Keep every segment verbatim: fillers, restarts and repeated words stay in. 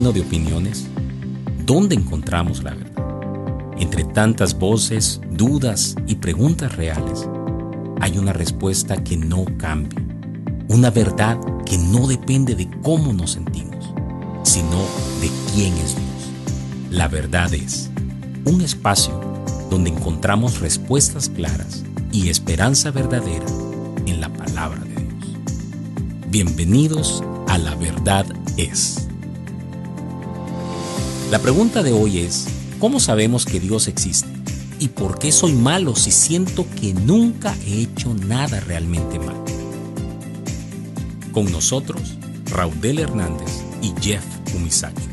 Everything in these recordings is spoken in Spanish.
de opiniones, ¿dónde encontramos la verdad? Entre tantas voces, dudas y preguntas reales, hay una respuesta que no cambia, una verdad que no depende de cómo nos sentimos, sino de quién es Dios. La verdad es un espacio donde encontramos respuestas claras y esperanza verdadera en la palabra de Dios. Bienvenidos a La Verdad Es. La pregunta de hoy es, ¿cómo sabemos que Dios existe? ¿Y por qué soy malo si siento que nunca he hecho nada realmente malo? Con nosotros, Raudel Hernández y Jeff Kumisaki.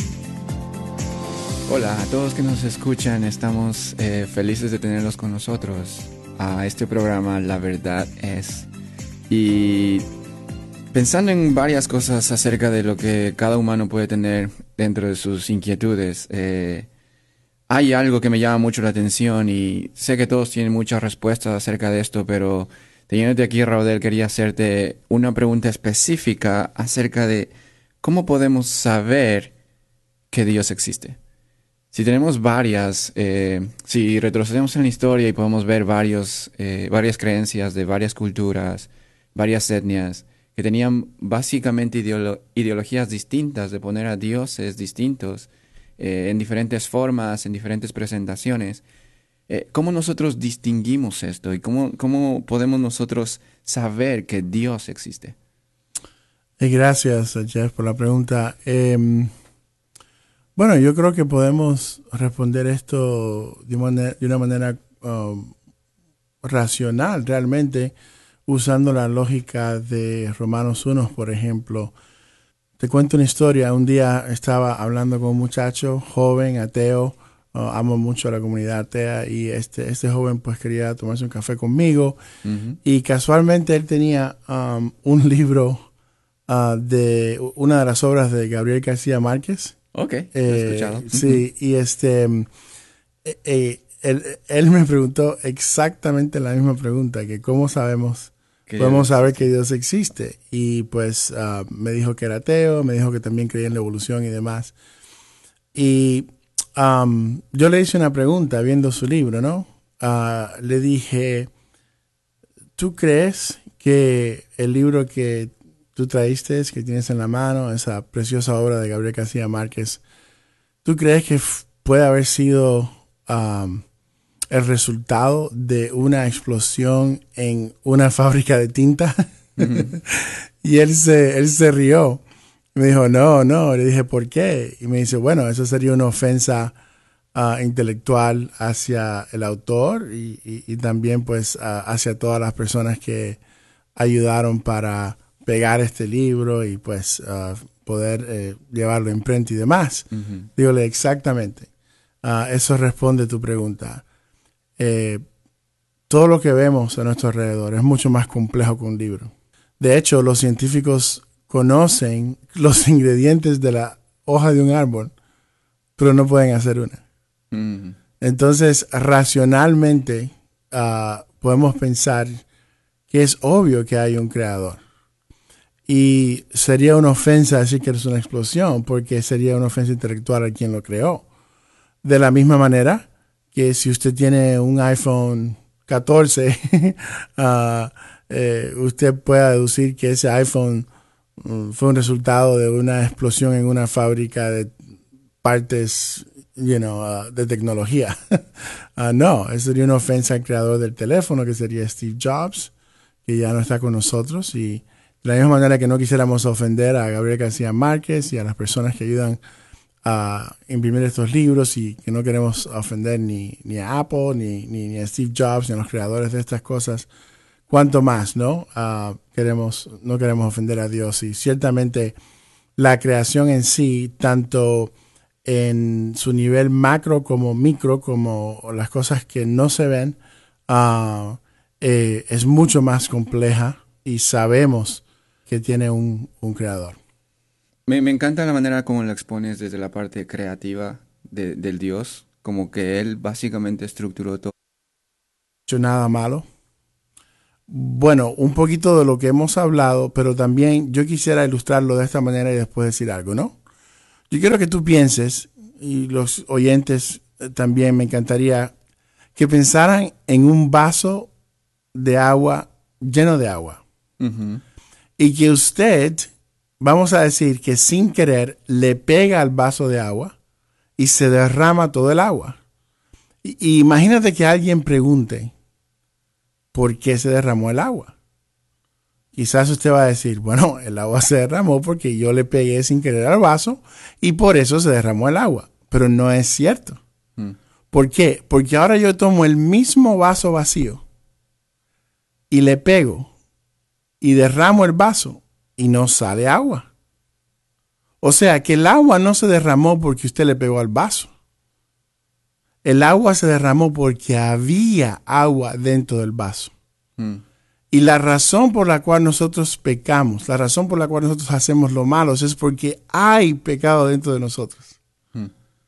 Hola a todos que nos escuchan, estamos eh, felices de tenerlos con nosotros a este programa La Verdad Es. Y pensando en varias cosas acerca de lo que cada humano puede tener dentro de sus inquietudes, eh, hay algo que me llama mucho la atención y sé que todos tienen muchas respuestas acerca de esto, pero teniéndote aquí, Raudel, quería hacerte una pregunta específica acerca de cómo podemos saber que Dios existe. Si tenemos varias, eh, si retrocedemos en la historia y podemos ver varios, eh, varias creencias de varias culturas, varias etnias, que tenían básicamente ideolo- ideologías distintas de poner a dioses distintos eh, en diferentes formas, en diferentes presentaciones. Eh, ¿Cómo nosotros distinguimos esto y cómo, cómo podemos nosotros saber que Dios existe? Eh, Gracias, Jeff, por la pregunta. Eh, bueno, yo creo que podemos responder esto de, manera, de una manera um, racional, realmente, usando la lógica de Romanos uno, por ejemplo. Te cuento una historia. Un día estaba hablando con un muchacho joven, ateo. Uh, amo mucho a la comunidad atea y este, este joven pues quería tomarse un café conmigo. Uh-huh. Y casualmente él tenía um, un libro uh, de una de las obras de Gabriel García Márquez. Ok, lo he Eh, escuchado. sí, y este eh, eh, él, él me preguntó exactamente la misma pregunta, que cómo sabemos Que podemos Dios saber existe. que Dios existe. Y pues uh, me dijo que era ateo, me dijo que también creía en la evolución y demás. Y um, yo le hice una pregunta viendo su libro, ¿no? Uh, le dije, ¿tú crees que el libro que tú traíste, que tienes en la mano, esa preciosa obra de Gabriel García Márquez, ¿tú crees que f- puede haber sido um, el resultado de una explosión en una fábrica de tinta? Uh-huh. Y él se, él se rió. Me dijo, no, no. Le dije, ¿por qué? Y me dice, bueno, eso sería una ofensa uh, intelectual hacia el autor y, y, y también pues uh, hacia todas las personas que ayudaron para pegar este libro y pues uh, poder eh, llevarlo a imprenta y demás. Uh-huh. Dígole, exactamente. Uh, eso responde a tu pregunta. Eh, todo lo que vemos a nuestro alrededor es mucho más complejo que un libro. De hecho, los científicos conocen los ingredientes de la hoja de un árbol, pero no pueden hacer una. Uh-huh. Entonces, racionalmente, uh, podemos pensar que es obvio que hay un creador. Y sería una ofensa decir que es una explosión, porque sería una ofensa intelectual a quien lo creó. De la misma manera que si usted tiene un iPhone catorce, uh, eh, usted puede deducir que ese iPhone um, fue un resultado de una explosión en una fábrica de partes, you know, uh, de tecnología. uh, no, eso sería una ofensa al creador del teléfono, que sería Steve Jobs, que ya no está con nosotros. Y de la misma manera que no quisiéramos ofender a Gabriel García Márquez y a las personas que ayudan a imprimir estos libros, y que no queremos ofender ni, ni a Apple, ni, ni, ni a Steve Jobs, ni a los creadores de estas cosas, cuanto más, ¿no? Uh, queremos, no queremos ofender a Dios. Y ciertamente la creación en sí, tanto en su nivel macro como micro, como las cosas que no se ven, uh, eh, es mucho más compleja y sabemos que tiene un, un creador. Me, me encanta la manera como lo expones desde la parte creativa de, del Dios, como que Él básicamente estructuró todo. Hecho nada malo. Bueno, un poquito de lo que hemos hablado, pero también yo quisiera ilustrarlo de esta manera y después decir algo, ¿no? Yo quiero que tú pienses, y los oyentes también me encantaría, que pensaran en un vaso de agua lleno de agua. Uh-huh. Y que usted, vamos a decir que sin querer, le pega al vaso de agua y se derrama todo el agua. Y, y imagínate que alguien pregunte, ¿por qué se derramó el agua? Quizás usted va a decir, bueno, el agua se derramó porque yo le pegué sin querer al vaso y por eso se derramó el agua. Pero no es cierto. Mm. ¿Por qué? Porque ahora yo tomo el mismo vaso vacío y le pego y derramo el vaso y no sale agua. O sea que el agua no se derramó porque usted le pegó al vaso. El agua se derramó porque había agua dentro del vaso. Mm. Y la razón por la cual nosotros pecamos, la razón por la cual nosotros hacemos lo malo es porque hay pecado dentro de nosotros. Hmm.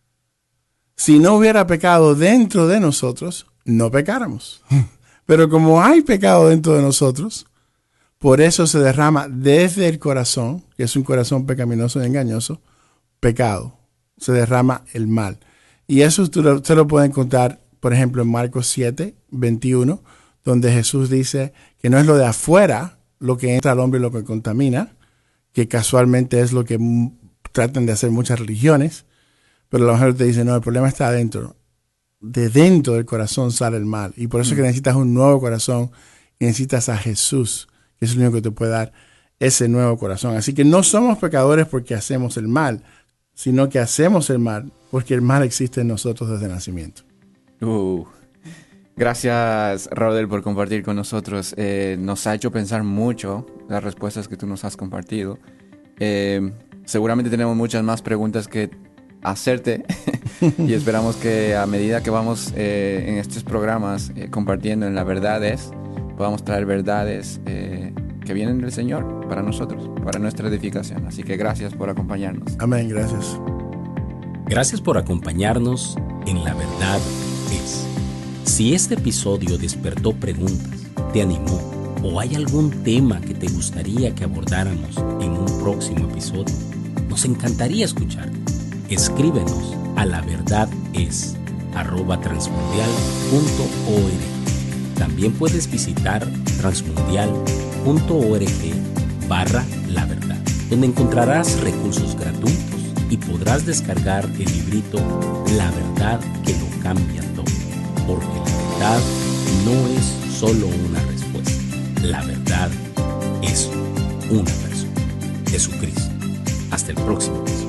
Si no hubiera pecado dentro de nosotros, no pecáramos. Pero como hay pecado dentro de nosotros, por eso se derrama desde el corazón, que es un corazón pecaminoso y engañoso, pecado. Se derrama el mal. Y eso usted lo, usted lo puede encontrar, por ejemplo, en Marcos siete, veintiuno, donde Jesús dice que no es lo de afuera lo que entra al hombre y lo que contamina, que casualmente es lo que m- tratan de hacer muchas religiones, pero la mujer te dice, no, el problema está adentro. De dentro del corazón sale el mal. Y por eso mm. es que necesitas un nuevo corazón y necesitas a Jesús, que es el único que te puede dar ese nuevo corazón. Así que no somos pecadores porque hacemos el mal, sino que hacemos el mal porque el mal existe en nosotros desde el nacimiento. Uh. Gracias, Raudel, por compartir con nosotros. Eh, nos ha hecho pensar mucho las respuestas que tú nos has compartido. Eh, seguramente tenemos muchas más preguntas que hacerte y esperamos que a medida que vamos eh, en estos programas eh, compartiendo en La Verdad Es, podamos traer verdades eh, que vienen del Señor para nosotros, para nuestra edificación. Así que gracias por acompañarnos. Amén, gracias. Gracias por acompañarnos en La Verdad Es. Si este episodio despertó preguntas, te animó o hay algún tema que te gustaría que abordáramos en un próximo episodio, nos encantaría escuchar. Escríbenos a laverdades arroba transmundial punto org. También puedes visitar transmundial punto org barra la verdad, donde encontrarás recursos gratuitos y podrás descargar el librito La Verdad que lo cambia todo. Porque la verdad no es solo una respuesta. La verdad es una persona. Jesucristo. Hasta el próximo episodio.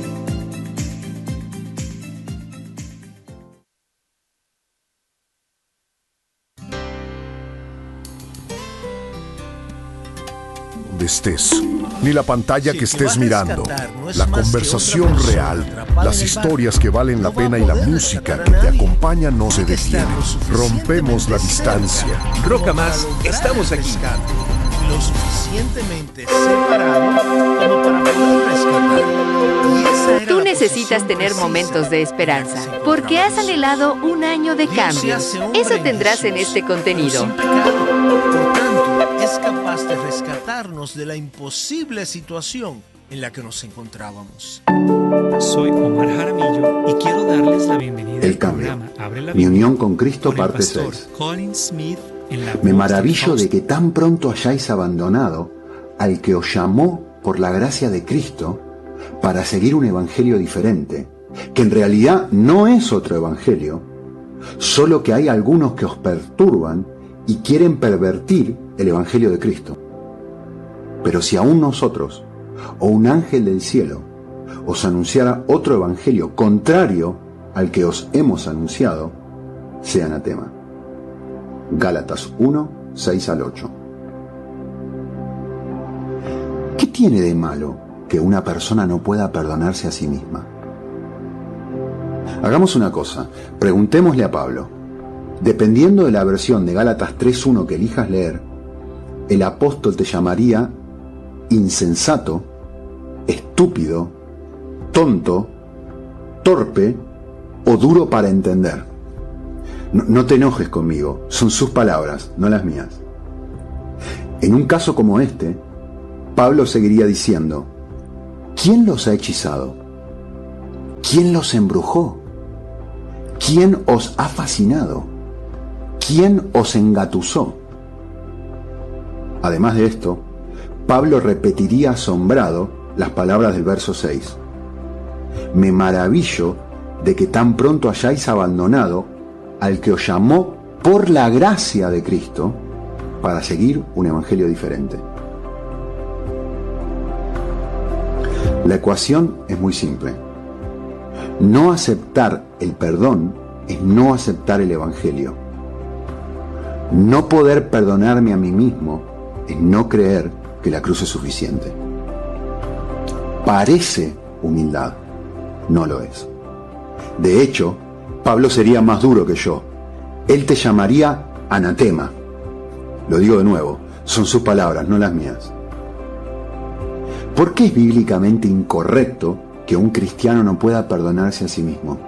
Donde estés, ni la pantalla que estés mirando, la conversación real, las historias que valen la pena y la música que te acompaña no se detiene. Rompemos la distancia. Roca Más, estamos aquí. Lo suficientemente separado como para poder rescatar. Tú necesitas tener momentos de esperanza, porque has anhelado un año de cambio. Eso tendrás en este contenido. Es capaz de rescatarnos de la imposible situación en la que nos encontrábamos. Soy Omar Jaramillo y quiero darles la bienvenida El al cambio. programa Abre la Mi Biblia unión con Cristo, con el parte pastor seis. Colin Smith en la Me voz maravillo del de que tan pronto hayáis abandonado al que os llamó por la gracia de Cristo para seguir un evangelio diferente, que en realidad no es otro evangelio, solo que hay algunos que os perturban y quieren pervertir el evangelio de Cristo. Pero si aún nosotros, o un ángel del cielo, os anunciara otro evangelio contrario al que os hemos anunciado, sea anatema. Gálatas uno, seis al ocho. ¿Qué tiene de malo que una persona no pueda perdonarse a sí misma? Hagamos una cosa, preguntémosle a Pablo. Dependiendo de la versión de Gálatas tres uno que elijas leer, el apóstol te llamaría insensato, estúpido, tonto, torpe o duro para entender. No, no te enojes conmigo, son sus palabras, no las mías. En un caso como este, Pablo seguiría diciendo: ¿quién los ha hechizado? ¿Quién los embrujó? ¿Quién os ha fascinado? ¿Quién os engatusó? Además de esto, Pablo repetiría asombrado las palabras del verso seis. Me maravillo de que tan pronto hayáis abandonado al que os llamó por la gracia de Cristo para seguir un evangelio diferente. La ecuación es muy simple. No aceptar el perdón es no aceptar el evangelio. No poder perdonarme a mí mismo es no creer que la cruz es suficiente. Parece humildad, no lo es. De hecho, Pablo sería más duro que yo. Él te llamaría anatema. Lo digo de nuevo, son sus palabras, no las mías. ¿Por qué es bíblicamente incorrecto que un cristiano no pueda perdonarse a sí mismo?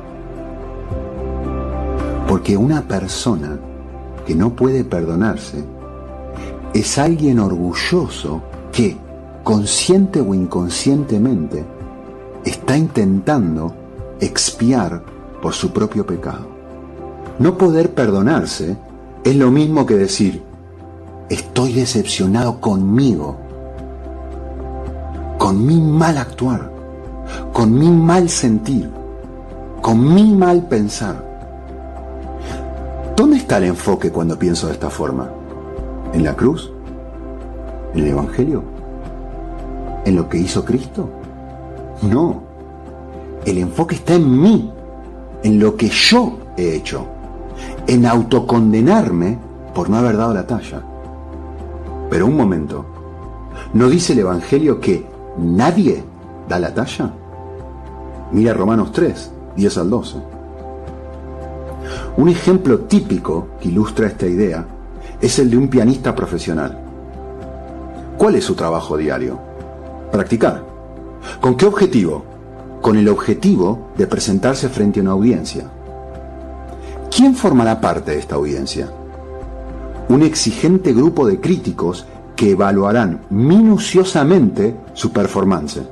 Porque una persona que no puede perdonarse es alguien orgulloso que, consciente o inconscientemente, está intentando expiar por su propio pecado. No poder perdonarse es lo mismo que decir, estoy decepcionado conmigo, con mi mal actuar, con mi mal sentir, con mi mal pensar. ¿Dónde está el enfoque cuando pienso de esta forma? ¿En la cruz? ¿En el Evangelio? ¿En lo que hizo Cristo? No. El enfoque está en mí, en lo que yo he hecho, en autocondenarme por no haber dado la talla. Pero un momento, ¿no dice el Evangelio que nadie da la talla? Mira Romanos tres, diez al doce. Un ejemplo típico que ilustra esta idea es el de un pianista profesional. ¿Cuál es su trabajo diario? Practicar. ¿Con qué objetivo? Con el objetivo de presentarse frente a una audiencia. ¿Quién formará parte de esta audiencia? Un exigente grupo de críticos que evaluarán minuciosamente su performance.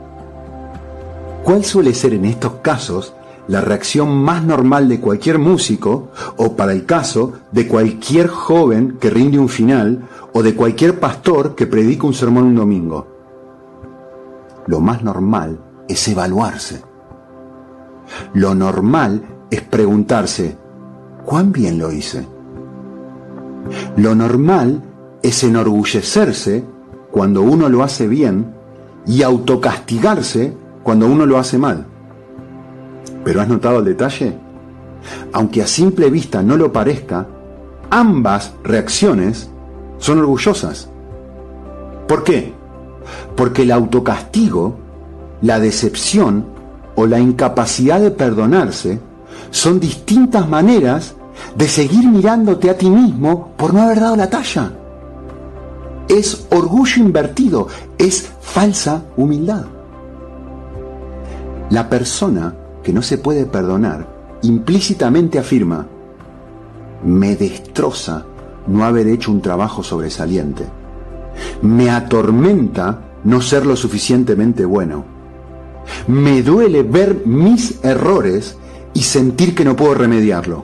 ¿Cuál suele ser en estos casos la reacción más normal de cualquier músico, o para el caso de cualquier joven que rinde un final, o de cualquier pastor que predica un sermón un domingo? Lo más normal es evaluarse. Lo normal es preguntarse, ¿cuán bien lo hice? Lo normal es enorgullecerse cuando uno lo hace bien y autocastigarse cuando uno lo hace mal. ¿Pero has notado el detalle? Aunque a simple vista no lo parezca, ambas reacciones son orgullosas. ¿Por qué? Porque el autocastigo, la decepción o la incapacidad de perdonarse son distintas maneras de seguir mirándote a ti mismo por no haber dado la talla. Es orgullo invertido, es falsa humildad. La persona que no se puede perdonar implícitamente afirma, me destroza no haber hecho un trabajo sobresaliente, me atormenta no ser lo suficientemente bueno, me duele ver mis errores y sentir que no puedo remediarlo.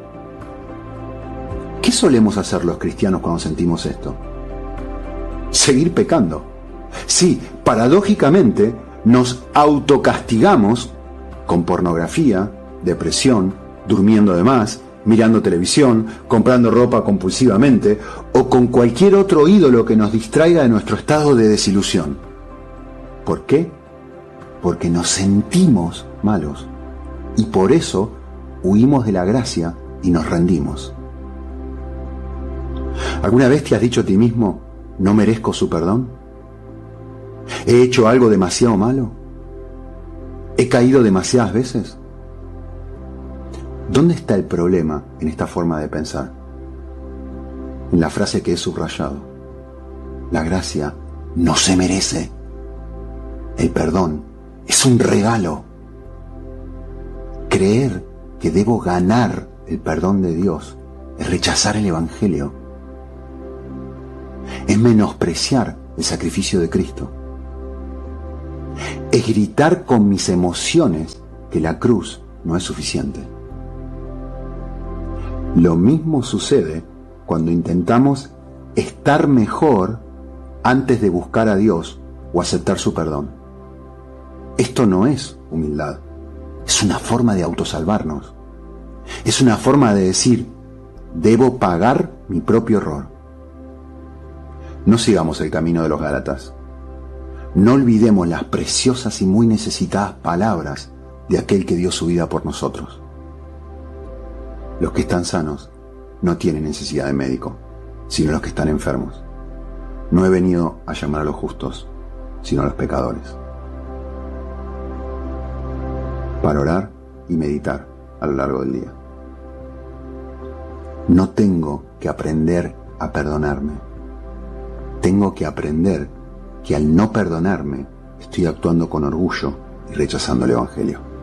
¿Qué solemos hacer los cristianos cuando sentimos esto? Seguir pecando. Sí, paradójicamente nos autocastigamos con pornografía, depresión, durmiendo de más, mirando televisión, comprando ropa compulsivamente o con cualquier otro ídolo que nos distraiga de nuestro estado de desilusión. ¿Por qué? Porque nos sentimos malos y por eso huimos de la gracia y nos rendimos. ¿Alguna vez te has dicho a ti mismo, no merezco su perdón? ¿He hecho algo demasiado malo? ¿He caído demasiadas veces? ¿Dónde está el problema en esta forma de pensar? En la frase que he subrayado. La gracia no se merece. El perdón es un regalo. Creer que debo ganar el perdón de Dios es rechazar el Evangelio. Es menospreciar el sacrificio de Cristo. es gritar con mis emociones que la cruz no es suficiente. Lo mismo sucede cuando intentamos estar mejor antes de buscar a Dios o aceptar su perdón. Esto no es humildad, es una forma de autosalvarnos. Es una forma de decir, debo pagar mi propio error. No sigamos el camino de los Gálatas. No olvidemos las preciosas y muy necesitadas palabras de aquel que dio su vida por nosotros. Los que están sanos no tienen necesidad de médico, sino los que están enfermos. No he venido a llamar a los justos, sino a los pecadores. Para orar y meditar a lo largo del día. No tengo que aprender a perdonarme. Tengo que aprender que al no perdonarme estoy actuando con orgullo y rechazando el Evangelio.